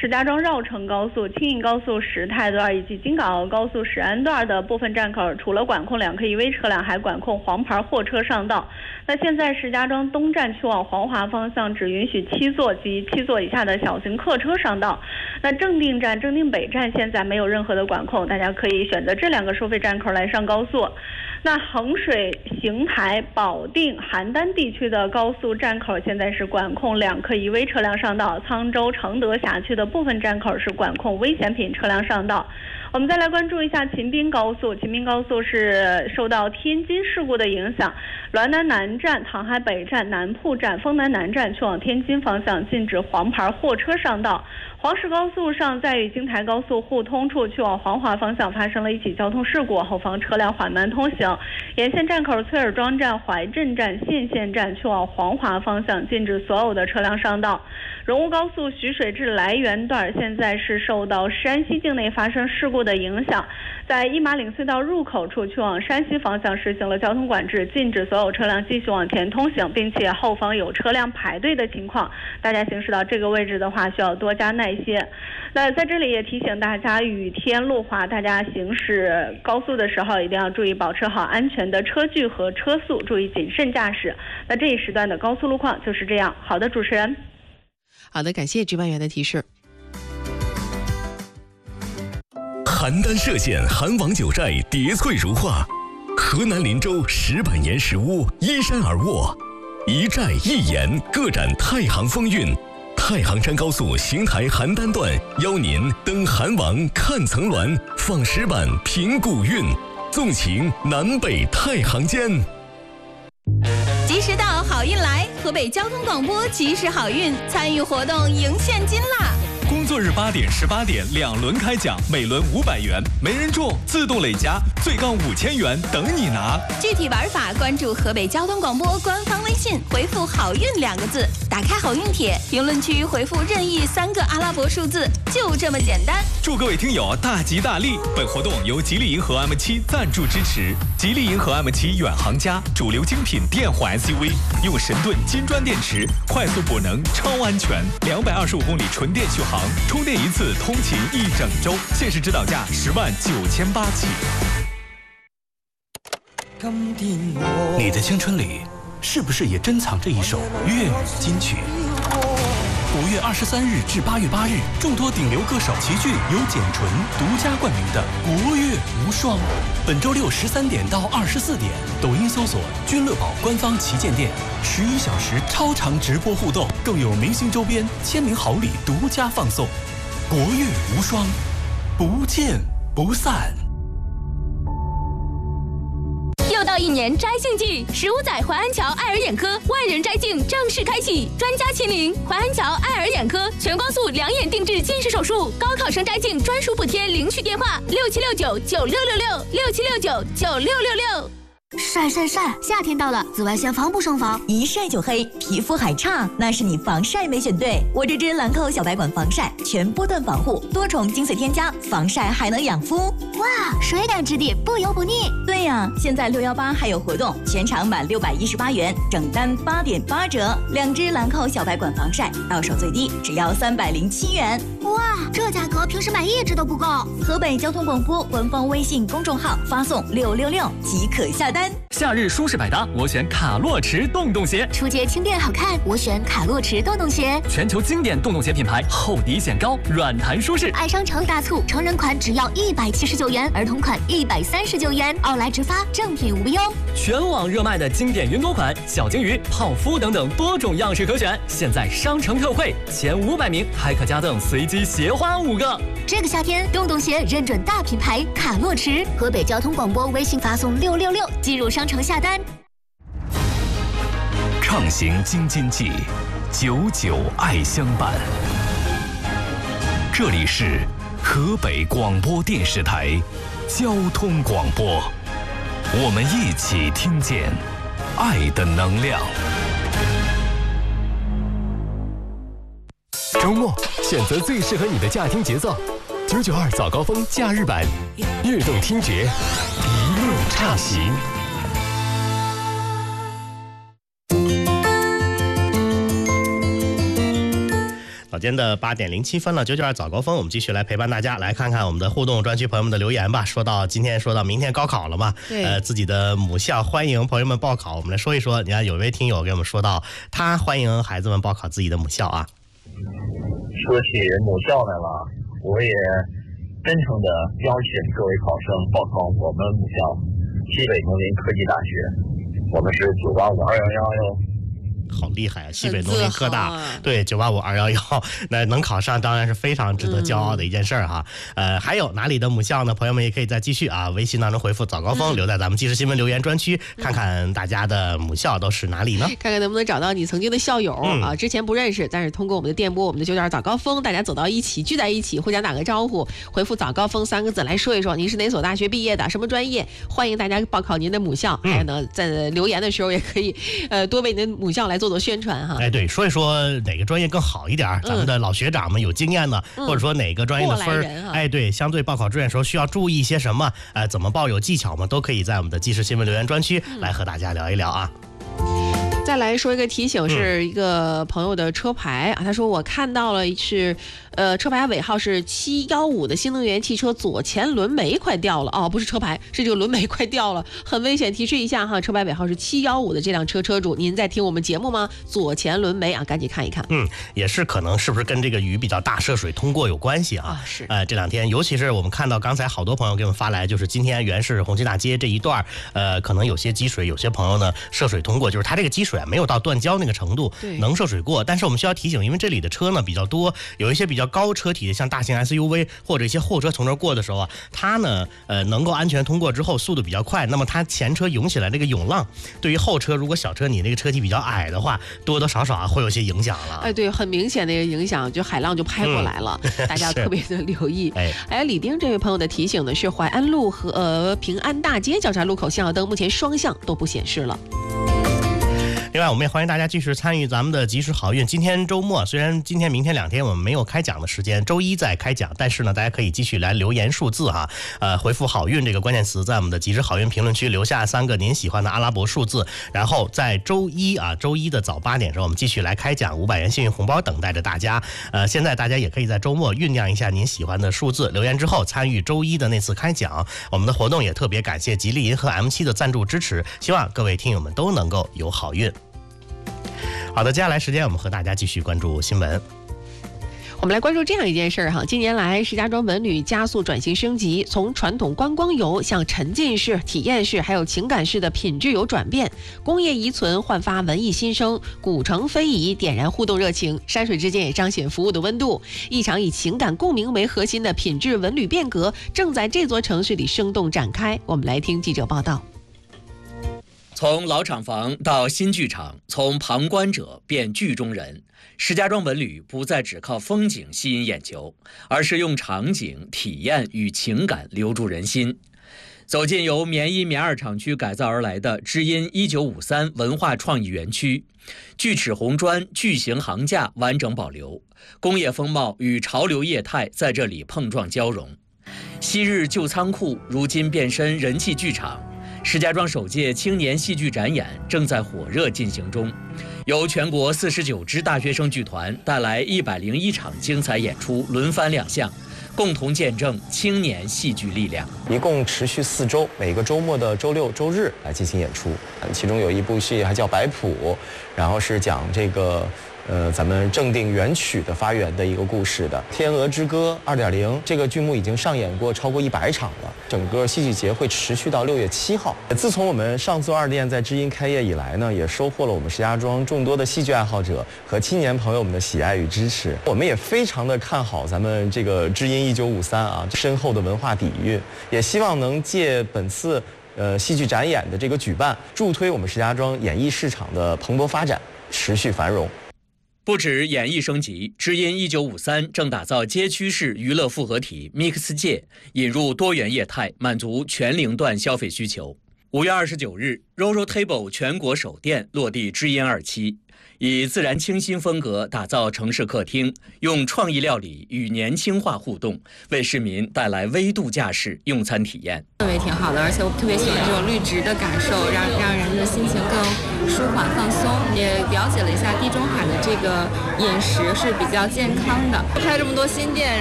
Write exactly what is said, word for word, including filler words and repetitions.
石家庄绕城高速、青银高速石泰段以及京港澳高速石安段的部分站口，除了管控两颗 E V 车辆，还管控黄牌货车上道。那现在石家庄东站去往黄华方向只允许七座及七座以下的小型客车上道。那正定站、正定北站现在没有任何的管控，大家可以选择这两个收费站口来上高速。那衡水、邢台、保定、邯郸地区的高速站口现在是管控两颗 E V 车辆上道，沧州、承德辖区的部分站口是管控危险品车辆上道。我们再来关注一下秦滨高速，秦滨高速是受到天津事故的影响，滦南南站、唐海北站、南铺站、丰南南站去往天津方向禁止黄牌货车上道。黄石高速上在与京台高速互通处去往黄华方向发生了一起交通事故，后方车辆缓慢通行。沿线站口崔尔庄站、怀镇站、县县站去往黄华方向禁止所有的车辆上道。荣乌高速徐水至来源段现在是受到山西境内发生事故的影响，在一马岭隧道入口处去往山西方向实行了交通管制，禁止所有车辆继续往前通行，并且后方有车辆排队的情况，大家行驶到这个位置的话需要多加耐心。那在这里也提醒大家，雨天路滑，大家行驶高速的时候一定要注意保持好安全的车距和车速，注意谨慎驾驶。那这一时段的高速路况就是这样。好的，主持人。 好的，感谢值班员的提示。 邯郸歙县韩王九寨叠翠如画，河南林州石板岩石屋依山而卧，一寨一岩各展太行风韵。太行山高速邢台邯郸段邀您登韩王看层峦，访石板评古韵，纵情南北太行间。 及时到，好运来！河北交通广播及时好运，参与活动赢现金啦！ 工作日八点、十八点两轮开奖，每轮五百元，没人中自动累加，最高五千元等你拿。 具体玩法关注河北交通广播官方微信，回复“好运”两个字，打开好运帖，评论区回复任意三个阿拉伯数字，就这么简单。 祝各位听友大吉大利！本活动由吉利银河 M 七 赞助支持。吉利银河 M 七 远航家，主流精品电混 S U V， 用神盾金砖电池，快速补能，超安全，两百二十五公里纯电续航。充电一次通勤一整周，限时指导价十万九千八起。 你的青春里，是不是也珍藏着一首粤语金曲？五月二十三日至八月八日，众多顶流歌手齐聚，由简纯独家冠名的国乐无双。本周六十三点到二十四点，抖音搜索“君乐宝”官方旗舰店，十一小时超长直播互动，更有明星周边、签名好礼独家放送。国乐无双，不见不散。 又到一年摘杏季，十五载淮安桥爱尔眼科万人摘镜正式开启，专家亲临淮安桥爱尔眼科，全光速两眼定制近视手术，高考生摘镜专属补贴，领取电话六七六九九六六六六七六九九六六六。 晒晒晒！夏天到了，紫外线防不胜防， 一晒就黑，皮肤还差，那是你防晒没选对。我这支兰蔻小白管防晒，全波段防护，多重精粹添加，防晒还能养肤。 哇，水感质地，不油不腻。 对呀，现在六幺八还有活动，全场满六百一十八元，整单八点八折。两支兰蔻小白管防晒，到手最低只要三百零七元。 哇，这价格平时买一支都不够。 河北交通广播官方微信公众号发送六六六即可下单。 夏日舒适百搭，我选卡洛驰洞洞鞋。 出街轻便好看，我选卡洛驰洞洞鞋。 全球经典洞洞鞋品牌，厚底显高，软弹舒适。 爱商城大促，成人款只要一百七十九元，儿童款一百三十九元，奥莱直发，正品无忧。 全网热卖的经典云朵款，小金鱼、泡芙等等多种样式可选。现在商城特惠，前五百名还可加赠随机鞋花五个。 这个夏天，洞洞鞋认准大品牌卡洛驰。河北交通广播微信发送六六六，进入商城下单。 畅行京津冀，久久爱相伴。这里是河北广播电视台交通广播，我们一起听见爱的能量。 周末选择最适合你的驾听节奏，九九二早高峰假日版，悦动听觉，一路畅行。 那间的八点零七分了，九九二早高峰，我们继续来陪伴大家，来看看我们的互动专区朋友们的留言吧。说到今天，说到明天高考了嘛，呃，自己的母校欢迎朋友们报考，我们来说一说。你看，有位听友给我们说到，他欢迎孩子们报考自己的母校啊。 说起母校来了，我也真诚的邀请各位考生报考我们母校西北农林科技大学，我们是九八五二幺幺哟。 好厉害啊！西北农林科大，啊、对九八五二幺幺，那能考上当然是非常值得骄傲的一件事儿哈。嗯、呃，还有哪里的母校呢？朋友们也可以再继续啊，微信当中回复早高峰，嗯、留在咱们即时新闻留言专区，嗯、看看大家的母校都是哪里呢？ 看看能不能找到你曾经的校友、嗯、啊，之前不认识，但是通过我们的电波，我们的九点早高峰，大家走到一起，聚在一起，互相打个招呼，回复早高峰三个字来说一说您是哪所大学毕业的，什么专业，欢迎大家报考您的母校。嗯、还有呢，在留言的时候也可以，呃，多为您的母校来做做宣传哈。 哎，对，说一说哪个专业更好一点、嗯、咱们的老学长们有经验的、嗯、或者说哪个专业的分儿、啊、哎，对，相对报考志愿时候需要注意一些什么，呃，怎么报有技巧吗？都可以在我们的即时新闻留言专区来和大家聊一聊啊。 再来说一个提醒，是一个朋友的车牌、嗯、啊，他说我看到了是，呃，车牌尾号是七一五的新能源汽车左前轮眉快掉了哦，不是车牌，是这个轮眉快掉了，很危险，提示一下哈，车牌尾号是七一五的这辆车车主，您在听我们节目吗？左前轮眉啊，赶紧看一看。 嗯，也是可能是不是跟这个雨比较大，涉水通过有关系啊？ 啊是， 呃，这两天，尤其是我们看到刚才好多朋友给我们发来，就是今天原市红旗大街这一段，呃，可能有些积水，有些朋友呢涉水通过，就是它这个积水啊没有到断交那个程度，能涉水过，但是我们需要提醒，因为这里的车呢比较多，有一些比较高车体的，像大型 S U V 或者一些货车从这儿过的时候啊，它呢呃能够安全通过之后，速度比较快，那么它前车涌起来那个涌浪，对于后车如果小车你那个车体比较矮的话，多多少少啊会有些影响了。 哎，对，很明显的一个影响，就海浪就拍过来了，嗯、大家特别的留意。哎，哎，李丁这位朋友的提醒呢是淮安路和呃平安大街交叉路口信号灯目前双向都不显示了。 另外，我们也欢迎大家继续参与咱们的即时好运。今天周末，虽然今天、明天两天我们没有开奖的时间，周一再开奖，但是呢，大家可以继续来留言数字哈，呃，回复好运这个关键词，在我们的即时好运评论区留下三个您喜欢的阿拉伯数字，然后在周一啊，周一的早八点时候，我们继续来开奖五百元幸运红包等待着大家。呃，现在大家也可以在周末酝酿一下您喜欢的数字，留言之后参与周一的那次开奖。我们的活动也特别感谢吉利银和 M 七的赞助支持，希望各位听友们都能够有好运。好的，接下来时间我们和大家继续关注新闻。 我们来关注这样一件事儿哈，近年来石家庄文旅加速转型升级，从传统观光游向沉浸式、体验式还有情感式的品质游转变，工业遗存焕发文艺新生，古城非遗点燃互动热情，山水之间也彰显服务的温度。一场以情感共鸣为核心的品质文旅变革正在这座城市里生动展开。我们来听记者报道。 从老厂房到新剧场，从旁观者变剧中人，石家庄文旅不再只靠风景吸引眼球，而是用场景、体验与情感留住人心。走进由棉一棉二厂区改造而来的知音一九五三文化创意园区，锯齿红砖巨型行架完整保留，工业风貌与潮流业态在这里碰撞交融。昔日旧仓库，如今变身人气剧场。石家庄首届青年戏剧展演正在火热进行中，由全国四十九支大学生剧团带来一百零一场精彩演出，轮番亮相，共同见证青年戏剧力量。 一共持续四周，每个周末的周六、周日来进行演出。其中有一部戏还叫《白谱》，然后是讲这个。呃，咱们正定元曲的发源的一个故事的《天鹅之歌》二点零，这个剧目已经上演过超过一百场了。整个戏剧节会持续到六月七号。自从我们上座二店在知音开业以来呢，也收获了我们石家庄众多的戏剧爱好者和青年朋友们的喜爱与支持。我们也非常的看好咱们这个知音一九五三啊深厚的文化底蕴，也希望能借本次呃戏剧展演的这个举办，助推我们石家庄演艺市场的蓬勃发展，持续繁荣。 不止演艺升级，知音一九五三正打造街区式娱乐复合体 Mix 界，引入多元业态，满足全龄段消费需求。五月二十九日 ，Roro Table 全国首店落地知音二期， 以自然清新风格打造城市客厅，用创意料理与年轻化互动，为市民带来微度假式用餐体验。 氛围挺好的，而且我特别喜欢这种绿植的感受，让让人的心情更舒缓放松。也了解了一下地中海的这个饮食是比较健康的，开这么多新店，